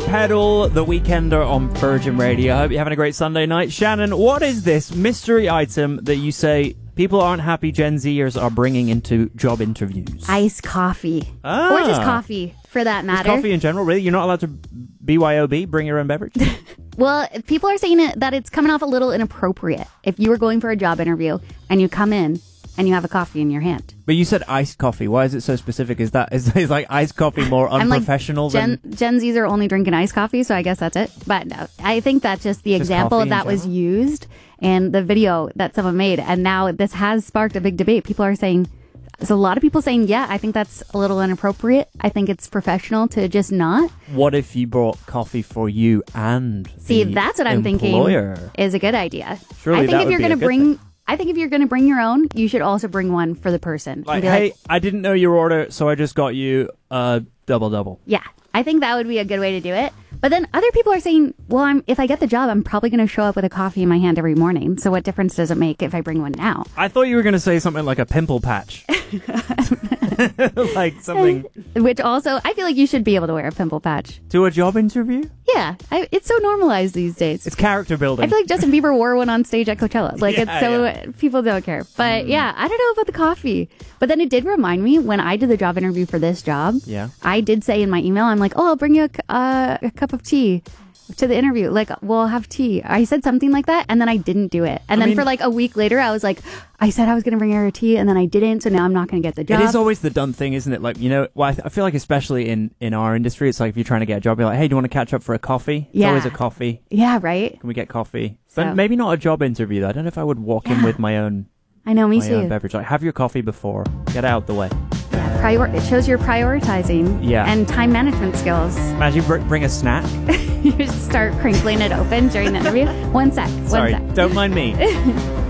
Pedal, The Weekender on Virgin Radio. I hope you're having a great Sunday night. Shannon, what is this mystery item that you say people aren't happy Gen Zers are bringing into job interviews? Iced coffee. Ah. Or just coffee, for that matter. Just coffee in general, really? You're not allowed to BYOB, bring your own beverage? Well, people are saying that it's coming off a little inappropriate. If you were going for a job interview and you come in and you have a coffee in your hand. But you said iced coffee. Why is it so specific? Is like iced coffee more unprofessional than... Gen Zs are only drinking iced coffee, so I guess that's it. But no, I think that's just the example that was used in the video that someone made. And now this has sparked a big debate. People are saying... There's a lot of people saying, yeah, I think that's a little inappropriate. I think it's professional to just not. What if you brought coffee for you and that's what I'm employer? Thinking is a good idea. Surely I think if you're going to bring... I think if you're going to bring your own, you should also bring one for the person. Like, hey, I didn't know your order, so I just got you a double-double. Yeah, I think that would be a good way to do it. But then other people are saying, well, if I get the job, I'm probably going to show up with a coffee in my hand every morning. So what difference does it make if I bring one now? I thought you were going to say something like a pimple patch. Like something. Which also, I feel like you should be able to wear a pimple patch. To a job interview? Yeah, it's so normalized these days. It's character building. I feel like Justin Bieber wore one on stage at Coachella. Like, people don't care. But yeah, I don't know about the coffee. But then it did remind me when I did the job interview for this job. Yeah. I did say in my email, I'm like, oh, I'll bring you a cup of tea to the interview. Like, we'll have tea. I said something like that, and then I didn't do it. And then for like a week later, I was like, I said I was going to bring her a tea, and then I didn't, so now I'm not going to get the job. It is always the done thing, isn't it? Like, I feel like especially in our industry, it's like if you're trying to get a job, you're like, hey, do you want to catch up for a coffee? It's always a coffee. Yeah, right? Can we get coffee? But maybe not a job interview, though. I don't know if I would walk in with my own... I know, me my too. Own beverage. Like, have your coffee before. Get out the way. Yeah, it shows you're prioritizing and time management skills. Imagine bring a snack. You just start crinkling it open during the interview. One sec. Sorry, don't mind me.